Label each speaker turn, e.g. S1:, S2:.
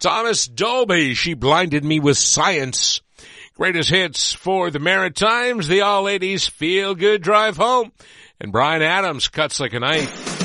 S1: Thomas Dolby, She Blinded Me with Science. Greatest hits for the Maritimes, the All Ladies, Feel Good Drive Home. And Bryan Adams, Cuts Like a Knife.